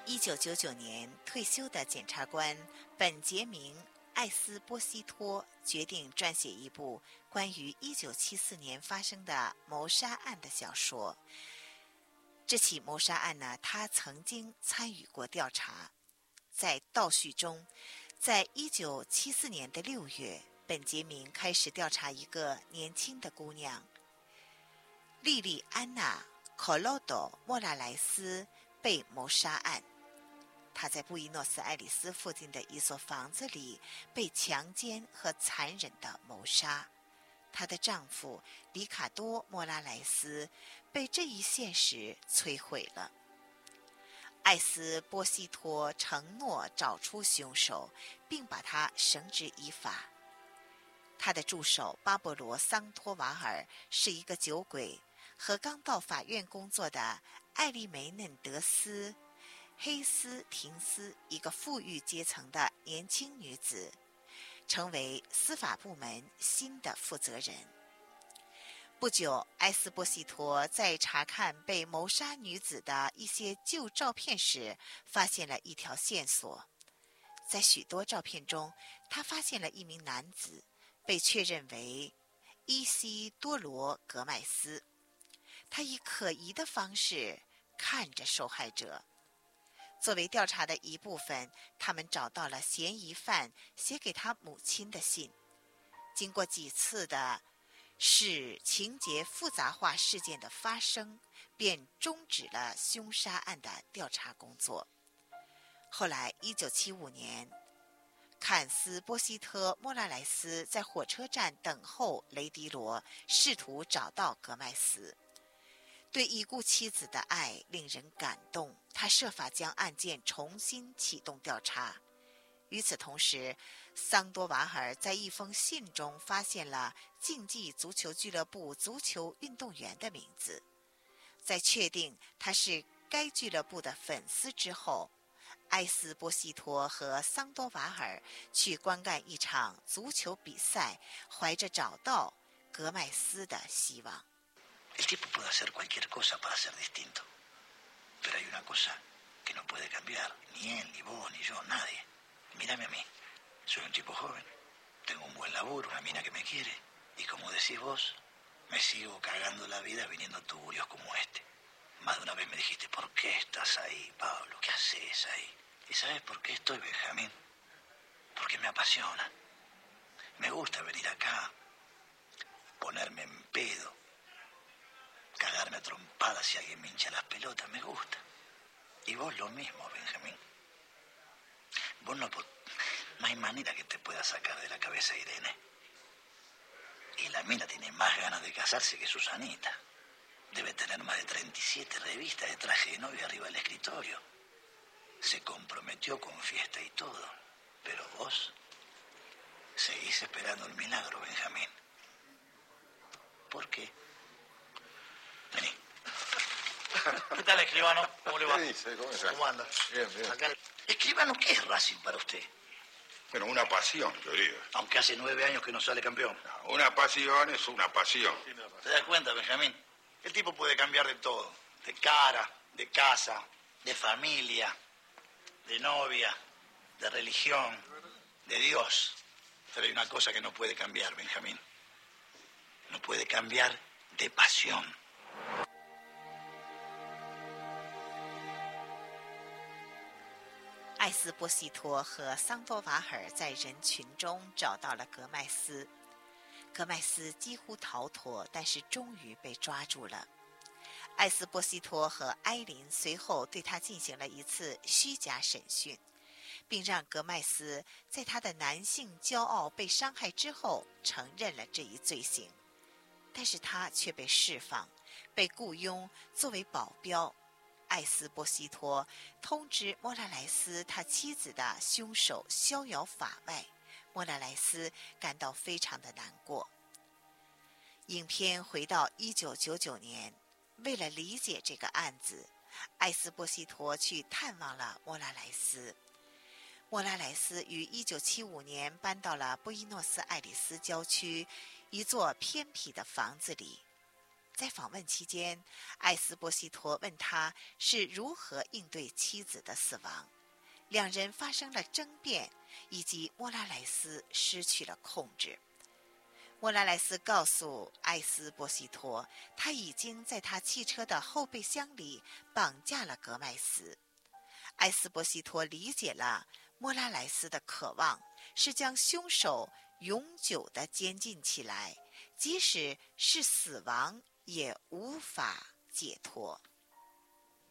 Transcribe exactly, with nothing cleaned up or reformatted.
一九九九年退休的检察官本杰明·艾斯波西托决定撰写一部关于一九七四年发生的谋杀案的小说。这起谋杀案呢，他曾经参与过调查。在倒叙中，在一九七四年的六月，本杰明开始调查一个年轻的姑娘莉莉安娜·科洛多·莫拉莱斯被谋杀案。她在布宜诺斯艾利斯附近的一所房子里被强奸和残忍地谋杀。她的丈夫里卡多·莫拉莱斯被这一现实摧毁了。艾斯波西托承诺找出凶手，并把他绳之以法。他的助手巴勃罗·桑托瓦尔是一个酒鬼，和刚到法院工作的艾利梅嫩德斯·黑斯廷斯，一个富裕阶层的年轻女子，成为司法部门新的负责人。不久，埃斯波西托在查看被谋杀女子的一些旧照片时，发现了一条线索。在许多照片中，他发现了一名男子，被确认为伊西多罗·格麦斯。他以可疑的方式看着受害者。作为调查的一部分，他们找到了嫌疑犯写给他母亲的信。经过几次的使情节复杂化事件的发生，便终止了凶杀案的调查工作。后来一九七五年，坎斯波西特莫拉莱斯在火车站等候雷迪罗，试图找到格麦斯。对已故妻子的爱令人感动，他设法将案件重新启动调查。与此同时，桑多瓦尔在一封信中发现了竞技足球俱乐部足球运动员的名字。在确定他是该俱乐部的粉丝之后，埃斯波西托和桑多瓦尔去观看一场足球比赛，怀着找到格麦斯的希望。 El tipo puede hacer cualquier cosa para ser distinto, pero hay una cosa que no puede cambiar, ni él, ni vos, ni yo, nadie. Mírame a mí, soy un tipo joven, tengo un buen laburo, una mina que me quiere, y como decís vos, me sigo cagando la vida viniendo a tuburios como este. Más de una vez me dijiste, ¿por qué estás ahí, Pablo? ¿Qué haces ahí? ¿Y sabes por qué estoy, Benjamín? Porque me apasiona. Me gusta venir acá, ponerme en pedo, cagarme a trompadas si alguien me hincha las pelotas, me gusta. Y vos lo mismo, Benjamín. Vos no, no hay manera que te pueda sacar de la cabeza a Irene. Y la mina tiene más ganas de casarse que Susanita. Debe tener más de treinta y siete revistas de traje de novia arriba del escritorio. Se comprometió con fiesta y todo. Pero vos seguís esperando el milagro, Benjamín. ¿Por qué? Vení. ¿Qué tal, escribano? ¿Cómo le va? ¿Qué dice? ¿Cómo está? ¿Cómo anda? Bien, bien. Acá. Escribano, ¿qué es Racing para usted? Bueno, una pasión, yo digo. Aunque hace nueve años que no sale campeón. Una pasión es una pasión. ¿Te das cuenta, Benjamín? El tipo puede cambiar de todo. De cara, de casa, de familia, de novia, de religión, de Dios. Pero hay una cosa que no puede cambiar, Benjamín. No puede cambiar de pasión. 艾斯波西托和桑多瓦尔在人群中找到了格麦斯。格麦斯几乎逃脱，但是终于被抓住了。艾斯波西托和埃琳随后对他进行了一次虚假审讯，并让格麦斯在他的男性骄傲被伤害之后承认了这一罪行。但是他却被释放，被雇佣作为保镖。艾斯波西托通知莫拉莱斯他妻子的凶手逍遥法外，莫拉莱斯感到非常的难过。影片回到一九九九年，为了理解这个案子，艾斯波西托去探望了莫拉莱斯。莫拉莱斯于一九七五年搬到了布宜诺斯艾利斯郊区一座偏僻的房子里。 在访问期间，艾斯波西托问他是如何应对妻子的死亡，两人发生了争辩，以及莫拉莱斯失去了控制。莫拉莱斯告诉艾斯波西托，他已经在他汽车的后备箱里绑架了格麦斯。艾斯波西托理解了莫拉莱斯的渴望，是将凶手永久地监禁起来，即使是死亡也无法解脱。